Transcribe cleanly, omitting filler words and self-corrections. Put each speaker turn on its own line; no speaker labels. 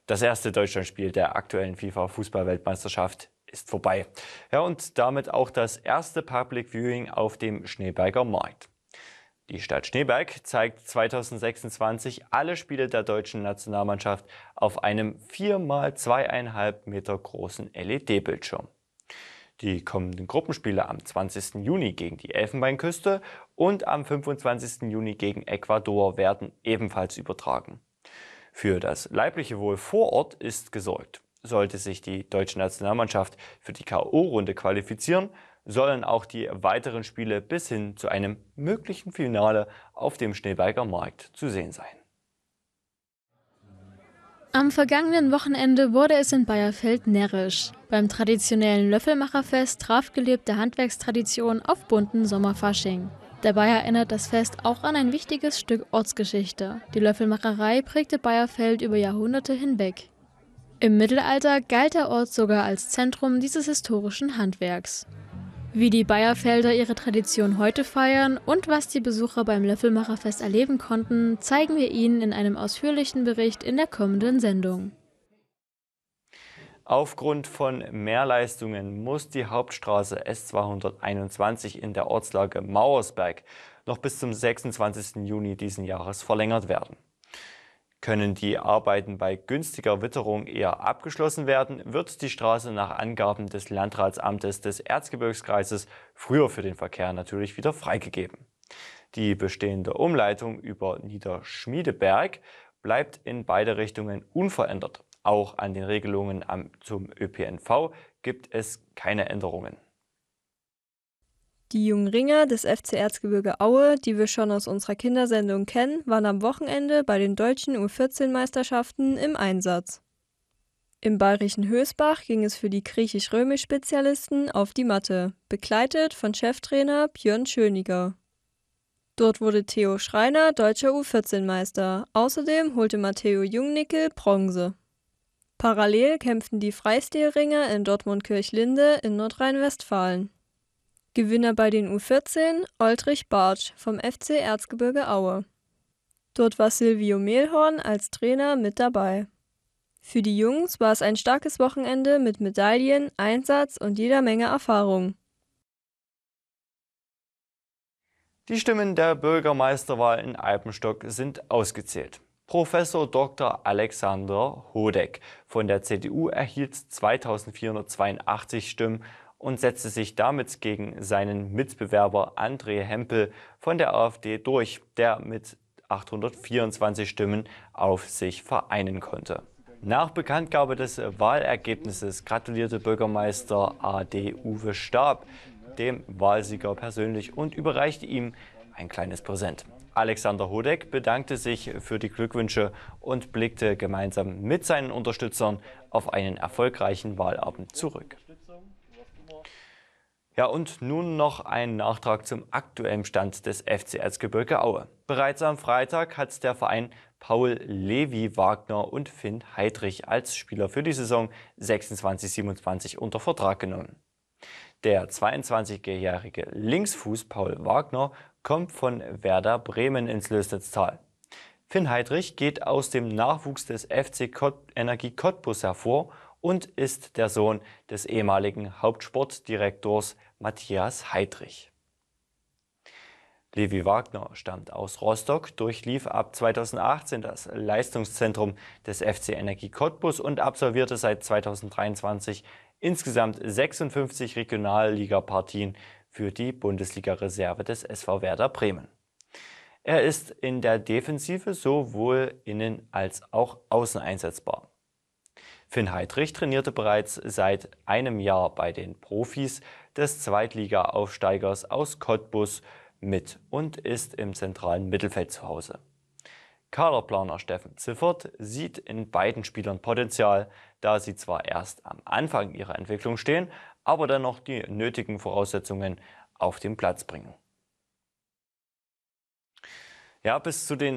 Das erste Deutschlandspiel der aktuellen FIFA-Fußball-Weltmeisterschaft ist vorbei. Ja, und damit auch das erste Public Viewing auf dem Schneeberger Markt. Die Stadt Schneeberg zeigt 2026 alle Spiele der deutschen Nationalmannschaft auf einem 4x2,5 Meter großen LED-Bildschirm. Die kommenden Gruppenspiele am 20. Juni gegen die Elfenbeinküste und am 25. Juni gegen Ecuador werden ebenfalls übertragen. Für das leibliche Wohl vor Ort ist gesorgt. Sollte sich die deutsche Nationalmannschaft für die K.O.-Runde qualifizieren, sollen auch die weiteren Spiele bis hin zu einem möglichen Finale auf dem Schneeberger Markt zu sehen sein.
Am vergangenen Wochenende wurde es in Beierfeld närrisch. Beim traditionellen Löffelmacherfest traf gelebte Handwerkstradition auf bunten Sommerfasching. Dabei erinnert das Fest auch an ein wichtiges Stück Ortsgeschichte. Die Löffelmacherei prägte Beierfeld über Jahrhunderte hinweg. Im Mittelalter galt der Ort sogar als Zentrum dieses historischen Handwerks. Wie die Beierfelder ihre Tradition heute feiern und was die Besucher beim Löffelmacherfest erleben konnten, zeigen wir Ihnen in einem ausführlichen Bericht in der kommenden Sendung.
Aufgrund von Mehrleistungen muss die Hauptstraße S221 in der Ortslage Mauersberg noch bis zum 26. Juni diesen Jahres verlängert werden. Können die Arbeiten bei günstiger Witterung eher abgeschlossen werden, wird die Straße nach Angaben des Landratsamtes des Erzgebirgskreises früher für den Verkehr natürlich wieder freigegeben. Die bestehende Umleitung über Niederschmiedeberg bleibt in beide Richtungen unverändert. Auch an den Regelungen zum ÖPNV gibt es keine Änderungen.
Die jungen Ringer des FC Erzgebirge Aue, die wir schon aus unserer Kindersendung kennen, waren am Wochenende bei den deutschen U14-Meisterschaften im Einsatz. Im bayerischen Hösbach ging es für die griechisch-römisch-Spezialisten auf die Matte, begleitet von Cheftrainer Björn Schöniger. Dort wurde Theo Schreiner deutscher U14-Meister, außerdem holte Matteo Jungnickel Bronze. Parallel kämpften die Freistilringer in Dortmund-Kirchlinde in Nordrhein-Westfalen. Gewinner bei den U14 Oltrich Bartsch vom FC Erzgebirge Aue. Dort war Silvio Mehlhorn als Trainer mit dabei. Für die Jungs war es ein starkes Wochenende mit Medaillen, Einsatz und jeder Menge Erfahrung.
Die Stimmen der Bürgermeisterwahl in Alpenstock sind ausgezählt. Professor Dr. Alexander Hodeck von der CDU erhielt 2482 Stimmen und setzte sich damit gegen seinen Mitbewerber André Hempel von der AfD durch, der mit 824 Stimmen auf sich vereinen konnte. Nach Bekanntgabe des Wahlergebnisses gratulierte Bürgermeister AD Uwe Stab dem Wahlsieger persönlich und überreichte ihm ein kleines Präsent. Alexander Hodeck bedankte sich für die Glückwünsche und blickte gemeinsam mit seinen Unterstützern auf einen erfolgreichen Wahlabend zurück. Ja, und nun noch ein Nachtrag zum aktuellen Stand des FC Erzgebirge Aue. Bereits am Freitag hat der Verein Paul Levi Wagner und Finn Heidrich als Spieler für die Saison 26/27 unter Vertrag genommen. Der 22-jährige Linksfuß Paul Wagner kommt von Werder Bremen ins Lößnitztal. Finn Heidrich geht aus dem Nachwuchs des FC Energie Cottbus hervor und ist der Sohn des ehemaligen Hauptsportdirektors Matthias Heidrich. Levi Wagner stammt aus Rostock, durchlief ab 2018 das Leistungszentrum des FC Energie Cottbus und absolvierte seit 2023 insgesamt 56 Regionalligapartien für die Bundesliga-Reserve des SV Werder Bremen. Er ist in der Defensive sowohl innen als auch außen einsetzbar. Finn Heidrich trainierte bereits seit einem Jahr bei den Profis des Zweitliga-Aufsteigers aus Cottbus mit und ist im zentralen Mittelfeld zu Hause. Kaderplaner Steffen Ziffert sieht in beiden Spielern Potenzial, da sie zwar erst am Anfang ihrer Entwicklung stehen, aber dennoch die nötigen Voraussetzungen auf den Platz bringen. Ja, bis zu den